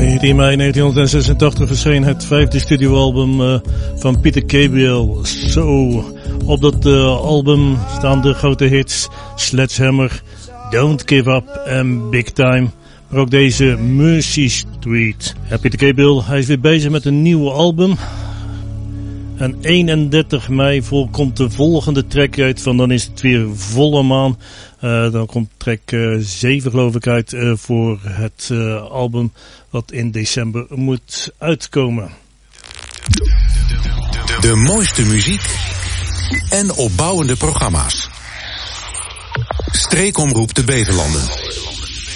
19 mei 1986 verscheen het 5e studioalbum van Peter Gabriel, So. Op dat album staan de grote hits Sledgehammer, Don't Give Up en Big Time. Maar ook deze Mercy Street. Ja, Peter Gabriel, hij is weer bezig met een nieuw album. En 31 mei komt de volgende track uit van, dan is het weer volle maan. Dan komt track 7 geloof ik uit voor het album wat in december moet uitkomen. De mooiste muziek en opbouwende programma's. Streekomroep de Beverlanden.